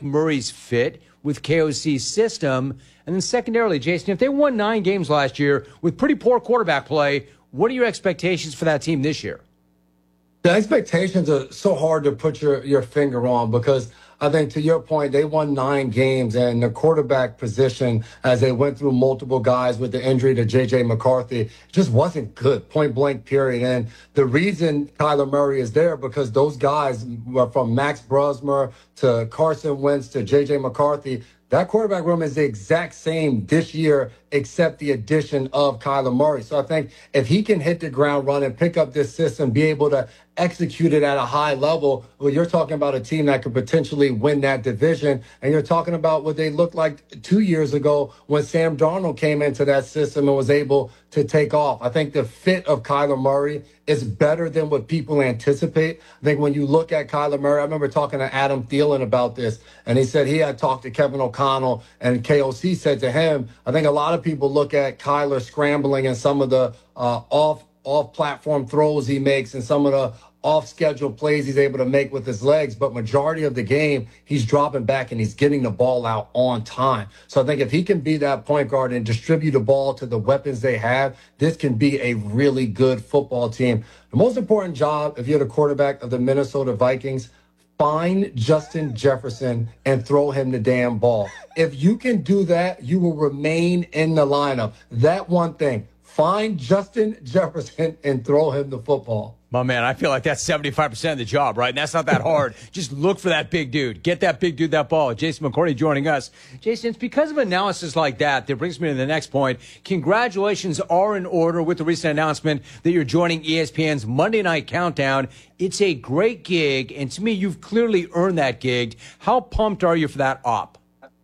Mike Murray's fit with KOC's system? And then secondarily, Jason, if they won 9 games last year with pretty poor quarterback play, what are your expectations for that team this year? The expectations are so hard to put your finger on because I think, to your point, they won 9 games, and the quarterback position, as they went through multiple guys with the injury to J.J. McCarthy, just wasn't good, point blank, period. And the reason Kyler Murray is there because those guys, from Max Brusmer to Carson Wentz to J.J. McCarthy, that quarterback room is the exact same this year, except the addition of Kyler Murray. So I think if he can hit the ground running, pick up this system, be able to execute it at a high level, well, you're talking about a team that could potentially win that division. And you're talking about what they looked like 2 years ago when Sam Darnold came into that system and was able to take off. I think the fit of Kyler Murray is better than what people anticipate. I think when you look at Kyler Murray, I remember talking to Adam Thielen about this, and he said he had talked to Kevin O'Connell, and KOC said to him, I think a lot of people look at Kyler scrambling and some of the off-platform throws he makes and some of the off-schedule plays he's able to make with his legs, but majority of the game, he's dropping back and he's getting the ball out on time. So I think if he can be that point guard and distribute the ball to the weapons they have, this can be a really good football team. The most important job, if you're the quarterback of the Minnesota Vikings, find Justin Jefferson and throw him the damn ball. If you can do that, you will remain in the lineup. That one thing, find Justin Jefferson and throw him the football. My man, I feel like that's 75% of the job, right? And that's not that hard. Just look for that big dude. Get that big dude that ball. Jason McCourty joining us. Jason, it's because of analysis like that brings me to the next point. Congratulations are in order with the recent announcement that you're joining ESPN's Monday Night Countdown. It's a great gig, and to me, you've clearly earned that gig. How pumped are you for that op?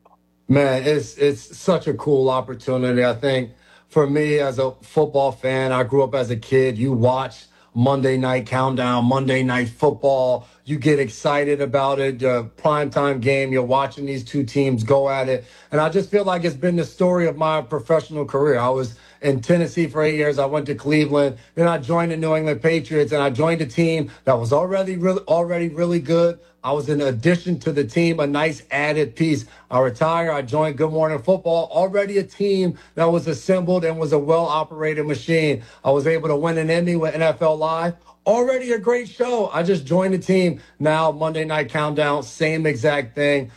Man, it's such a cool opportunity. I think for me as a football fan, I grew up as a kid. You watch Monday Night Countdown, Monday Night Football. You get excited about it. Primetime game, you're watching these two teams go at it. And I just feel like it's been the story of my professional career. I was in Tennessee for 8 years. I went to Cleveland. Then I joined the New England Patriots, and I joined a team that was already really good. I was an addition to the team, a nice added piece. I retired. I joined Good Morning Football, already a team that was assembled and was a well-operated machine. I was able to win an Emmy with NFL Live. Already a great show. I just joined the team. Now, Monday Night Countdown, same exact thing.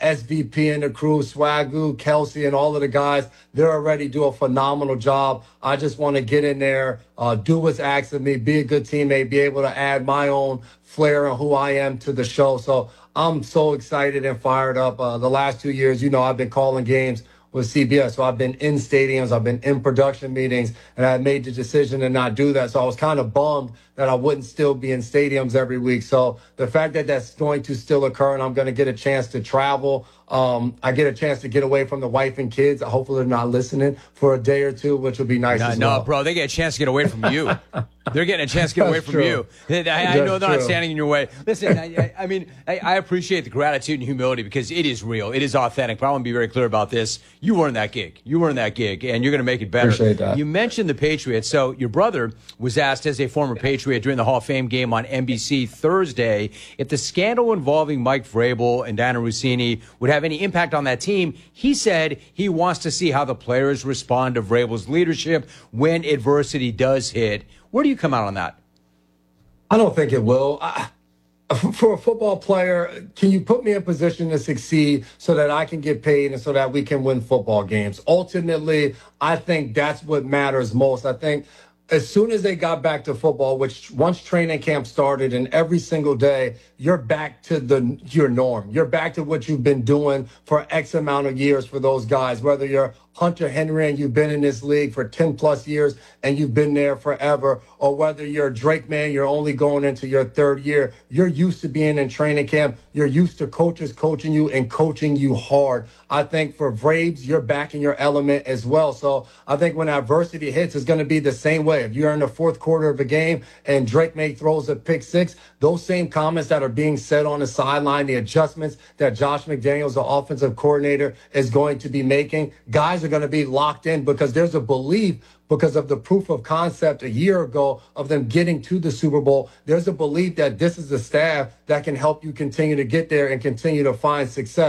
SVP and the crew, Swagoo, Kelsey, and all of the guys, they're already do a phenomenal job. I just want to get in there, do what's asked of me, be a good teammate, be able to add my own flair and who I am to the show. So I'm so excited and fired up. The last 2 years, I've been calling games with CBS. So I've been in stadiums, I've been in production meetings, and I made the decision to not do that. So I was kind of bummed that I wouldn't still be in stadiums every week. So the fact that that's going to still occur and I'm going to get a chance to travel, I get a chance to get away from the wife and kids. Hopefully they're not listening for a day or two, which would be nice as well. No, bro, they get a chance to get away from you. They're getting a chance to get away from you. I know they're not standing in your way. Listen, I appreciate the gratitude and humility because it is real. It is authentic. But I want to be very clear about this. You earned that gig. You earned that gig, and you're going to make it better. Appreciate that. You mentioned the Patriots. So your brother was asked as a former Patriot during the Hall of Fame game on NBC Thursday if the scandal involving Mike Vrabel and Diana Rossini would have any impact on that team. He said he wants to see how the players respond to Vrabel's leadership when adversity does hit. Where do you come out on that? I don't think it will. For a football player, can you put me in a position to succeed so that I can get paid and so that we can win football games? Ultimately, I think that's what matters most. I think as soon as they got back to football, which once training camp started and every single day, you're back to your norm. You're back to what you've been doing for X amount of years for those guys, whether you're Hunter Henry and you've been in this league for 10 plus years and you've been there forever, or whether you're Drake Man, you're only going into your third year. You're used to being in training camp. You're used to coaches coaching you and coaching you hard. I think for Braves, you're back in your element as well. So I think when adversity hits, it's going to be the same way. If you're in the fourth quarter of a game and Drake May throws a pick six, those same comments that are being said on the sideline, the adjustments that Josh McDaniels, the offensive coordinator, is going to be making, guys are going to be locked in because there's a belief because of the proof of concept a year ago of them getting to the Super Bowl. There's a belief that this is the staff that can help you continue to get there and continue to find success.